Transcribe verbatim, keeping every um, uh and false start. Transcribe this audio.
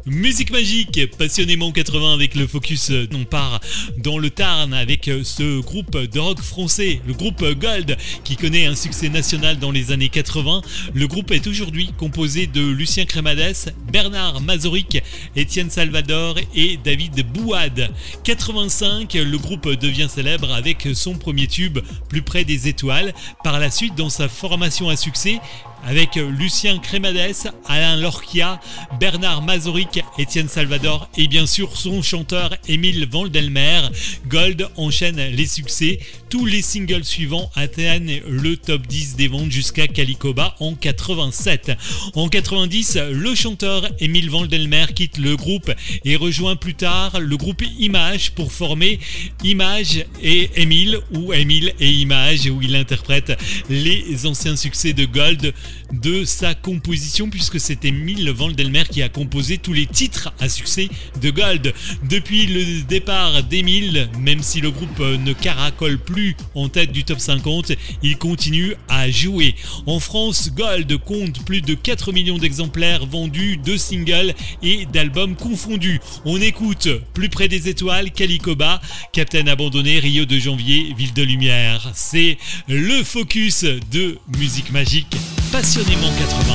Musique magique, passionnément quatre-vingts avec le focus. On part dans le Tarn avec ce groupe de rock français, le groupe Gold, qui connaît un succès national dans les années quatre-vingts. Le groupe est aujourd'hui composé de Lucien Cremades, Bernard Mazoric, Étienne Salvador et David Bouad. quatre-vingt-cinq, le groupe devient célèbre avec son premier tube, Plus près des étoiles. Par la suite, dans sa formation à succès, avec Lucien Cremades, Alain Lorquia, Bernard Mazoric, Étienne Salvador et bien sûr son chanteur Émile Vandelmer, Gold enchaîne les succès. Tous les singles suivants atteignent le top dix des ventes jusqu'à Calicoba en quatre-vingt-sept. En quatre-vingt-dix, le chanteur Émile Vandelmer quitte le groupe et rejoint plus tard le groupe Image pour former Image et Émile, ou Émile et Image, où il interprète les anciens succès de Gold de sa composition, puisque c'est Émile Vandelmer qui a composé tous les titres à succès de Gold. Depuis le départ d'Émile, même si le groupe ne caracole plus en tête du top cinquante, il continue à jouer. En France, Gold compte plus de quatre millions d'exemplaires vendus, de singles et d'albums confondus. On écoute Plus près des étoiles, Calicoba, Captain abandonné, Rio de janvier, Ville de lumière. C'est le focus de Musique magique, passionnément quatre-vingts.